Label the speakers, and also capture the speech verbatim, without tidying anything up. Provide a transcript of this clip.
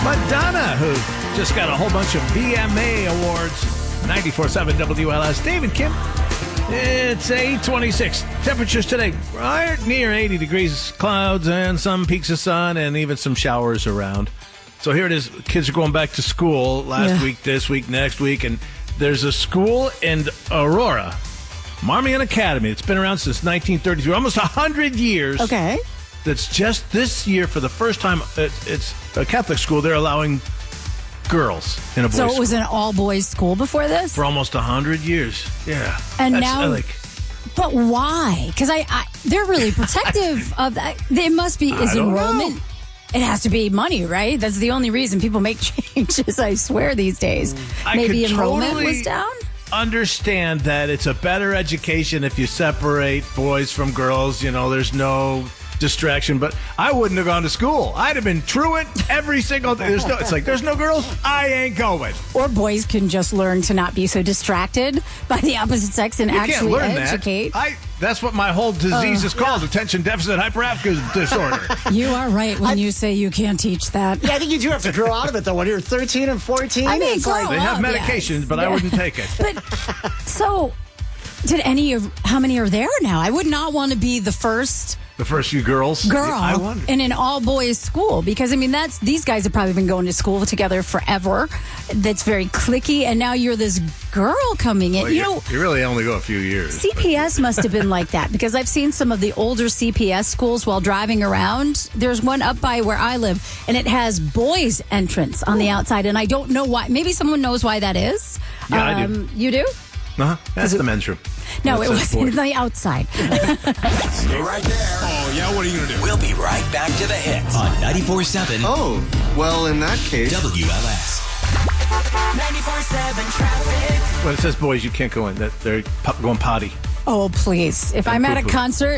Speaker 1: Madonna, who just got a whole bunch of V M A awards. ninety-four point seven W L S. David Kim. It's eight twenty-six. Temperatures today right near eighty degrees, clouds and some peaks of sun and even some showers around. So here it is. Kids are going back to school last
Speaker 2: Yeah.
Speaker 1: week, this week, next week. And there's a school in Aurora, Marmion Academy. It's been around since nineteen thirty-three, almost one hundred years.
Speaker 2: Okay.
Speaker 1: That's just this year for the first time. It, it's a Catholic school. They're allowing girls in a boys'
Speaker 2: So it was
Speaker 1: school.
Speaker 2: an all-boys school before this?
Speaker 1: For almost one hundred years. Yeah.
Speaker 2: And
Speaker 1: That's,
Speaker 2: now-
Speaker 1: uh, like,
Speaker 2: But why? Because I, I, they're really protective of that. It must be, is
Speaker 1: I don't
Speaker 2: enrollment?
Speaker 1: know.
Speaker 2: It has to be money, right? That's the only reason people make changes, I swear, these days.
Speaker 1: I
Speaker 2: Maybe
Speaker 1: could
Speaker 2: enrollment
Speaker 1: totally
Speaker 2: was down?
Speaker 1: understand that it's a better education if you separate boys from girls. You know, there's no distraction. But I wouldn't have gone to school. I'd have been truant every single day. There's no, it's like, there's no girls? I ain't going.
Speaker 2: Or boys can just learn to not be so distracted by the opposite sex and
Speaker 1: You can't
Speaker 2: actually
Speaker 1: learn
Speaker 2: educate.
Speaker 1: that. I, that's what my whole disease
Speaker 2: Oh.
Speaker 1: is called, attention deficit hyperactive disorder.
Speaker 2: You are right when
Speaker 3: I-
Speaker 2: you say you can't teach that.
Speaker 3: Yeah, I think you do have to grow out of it, though. When you're thirteen and fourteen,
Speaker 2: I mean,
Speaker 3: it's
Speaker 2: grow
Speaker 3: like...
Speaker 1: They have
Speaker 2: Oh,
Speaker 1: medications,
Speaker 2: yes.
Speaker 1: but I wouldn't take it.
Speaker 2: But so, did any of how many are there now? I would not want to be the first
Speaker 1: The first few girls.
Speaker 2: girl
Speaker 1: I wonder.
Speaker 2: in an all boys school because I mean that's these guys have probably been going to school together forever. That's very cliquey, and now you're this girl coming in.
Speaker 1: Well,
Speaker 2: you
Speaker 1: you,
Speaker 2: know,
Speaker 1: you really only go a few years.
Speaker 2: C P S must have been like that because I've seen some of the older C P S schools while driving around. There's one up by where I live, and it has boys' entrance on the outside, and I don't know why. Maybe someone knows why that is.
Speaker 1: Yeah, I do.
Speaker 2: You do?
Speaker 1: Uh-huh. That's the men's room.
Speaker 2: No,
Speaker 1: That's
Speaker 2: it
Speaker 1: a
Speaker 2: was
Speaker 1: boy.
Speaker 2: on the outside.
Speaker 4: Stay right there.
Speaker 5: Oh, yeah? What are you going to do?
Speaker 4: We'll be right back to the hits on ninety-four point seven
Speaker 6: Oh, well, in that case.
Speaker 4: W L S.
Speaker 7: ninety-four point seven traffic.
Speaker 1: When it says boys, you can't go in. That they're po- going potty.
Speaker 2: Oh, please. If
Speaker 1: And
Speaker 2: I'm at a
Speaker 1: poo-poo.
Speaker 2: concert